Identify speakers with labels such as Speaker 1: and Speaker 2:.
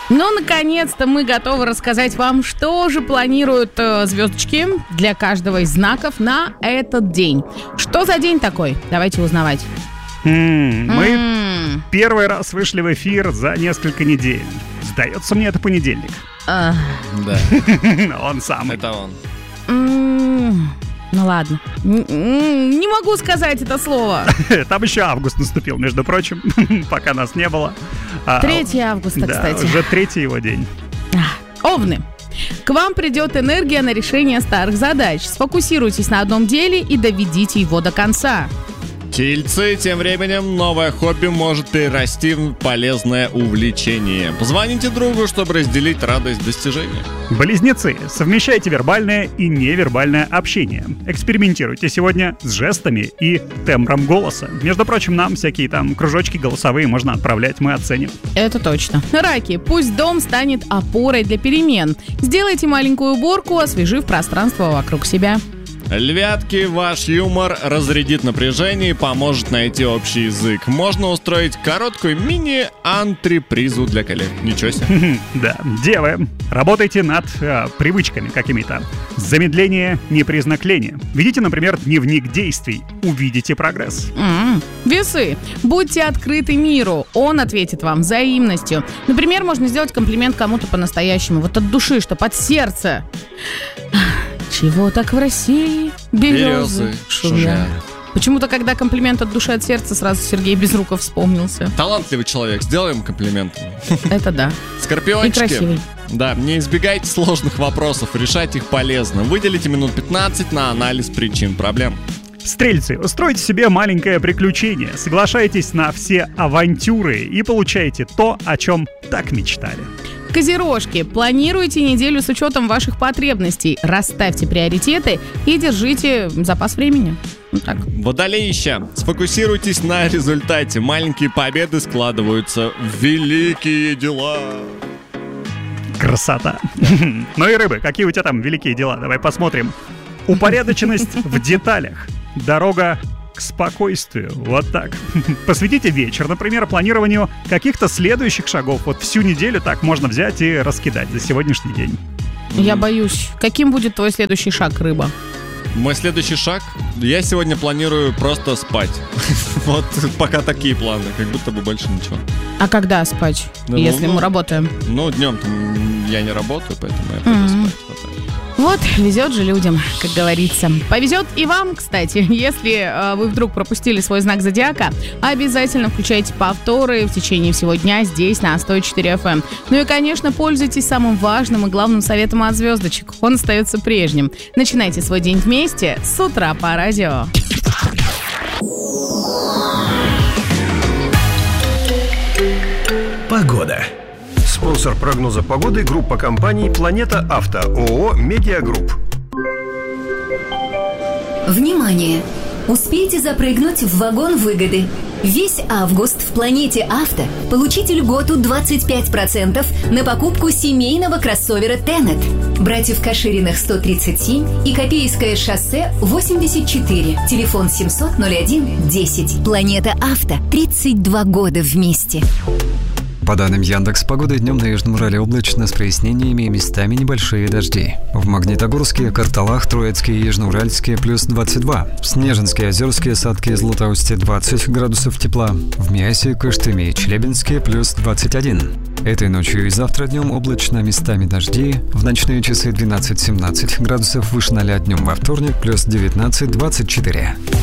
Speaker 1: Ну, наконец-то мы готовы рассказать вам, что же планируют звездочки для каждого из знаков на этот день. Что за день такой? Давайте узнавать.
Speaker 2: Мы первый раз вышли в эфир за несколько недель. Сдается мне, это понедельник.
Speaker 3: Да.
Speaker 2: Он самый.
Speaker 3: Это он.
Speaker 1: Ну ладно. Не могу сказать это слово.
Speaker 2: Там еще август наступил, между прочим, пока нас не было.
Speaker 1: 3 августа, кстати.
Speaker 2: Да, уже 3-й его день.
Speaker 1: Овны. К вам придет энергия на решение старых задач. Сфокусируйтесь на одном деле и доведите его до конца.
Speaker 3: Тельцы, тем временем новое хобби может перерасти в полезное увлечение. Позвоните другу, чтобы разделить радость достижения.
Speaker 2: Близнецы, совмещайте вербальное и невербальное общение. Экспериментируйте сегодня с жестами и тембром голоса. Между прочим, нам всякие там кружочки голосовые можно отправлять, мы оценим.
Speaker 1: Это точно. Раки, пусть дом станет опорой для перемен. Сделайте маленькую уборку, освежив пространство вокруг себя.
Speaker 3: Львятки, ваш юмор разрядит напряжение и поможет найти общий язык. Можно устроить короткую мини-антрепризу для коллег. Ничего себе.
Speaker 2: Да, девы, работайте над привычками какими-то. Замедление не признак лени. Ведите, например, дневник действий. Увидите прогресс.
Speaker 1: Весы, будьте открыты миру. Он ответит вам взаимностью. Например, можно сделать комплимент кому-то по-настоящему. Вот от души, чтоб от сердца. Чего так в России березы шумят? Почему-то, когда комплимент от души, от сердца, сразу Сергей Безруков вспомнился.
Speaker 3: Талантливый человек, сделаем комплимент.
Speaker 1: Это да.
Speaker 3: Скорпиончики.
Speaker 1: И красивый.
Speaker 3: Да, не избегайте сложных вопросов, решать их полезно. Выделите минут 15 на анализ причин проблем.
Speaker 2: Стрельцы, устройте себе маленькое приключение, соглашайтесь на все авантюры и получайте то, о чем так мечтали.
Speaker 1: Козерожки, планируйте неделю с учетом ваших потребностей, расставьте приоритеты и держите запас времени. Вот так.
Speaker 3: Водолеища, сфокусируйтесь на результате. Маленькие победы складываются в великие дела.
Speaker 2: Красота. Ну и рыбы, какие у тебя там великие дела? Давай посмотрим. Упорядоченность в деталях. Дорога к спокойствию. Вот так. Посвятите вечер, например, планированию каких-то следующих шагов. Вот всю неделю так можно взять и раскидать за сегодняшний день.
Speaker 1: Я боюсь. Каким будет твой следующий шаг, рыба?
Speaker 3: Мой следующий шаг? Я сегодня планирую просто спать. Вот пока такие планы, как будто бы больше ничего.
Speaker 1: А когда спать, если мы работаем?
Speaker 3: Ну, днем-то я не работаю, поэтому я пойду спать.
Speaker 1: Вот, везет же людям, как говорится. Повезет и вам, кстати. Если вы вдруг пропустили свой знак зодиака, обязательно включайте повторы в течение всего дня здесь, на 104 FM. Ну и, конечно, пользуйтесь самым важным и главным советом от звездочек. Он остается прежним. Начинайте свой день вместе с утра по радио.
Speaker 4: Погода. Спонсор прогноза погоды — группа компаний «Планета Авто», ООО «Медиагрупп».
Speaker 5: Внимание! Успейте запрыгнуть в вагон выгоды. Весь август в «Планете Авто» получите льготу 25% на покупку семейного кроссовера «Тенет». Братьев Кашириных 137 и Копейское шоссе 84. Телефон 700-01-10. «Планета Авто». 32 года вместе.
Speaker 6: По данным Яндекс.Погоды, днем на Южном Урале облачно с прояснениями и местами небольшие дожди. В Магнитогорске, Карталах, Троицке и Южноуральске плюс 22. Снежинске, Озерске, Садке и Златоусте 20 градусов тепла. В Миасе, Кыштыме и Челябинске плюс 21. Этой ночью и завтра днем облачно, местами дожди. В ночные часы 12-17 градусов выше 0 днем во вторник плюс 19-24.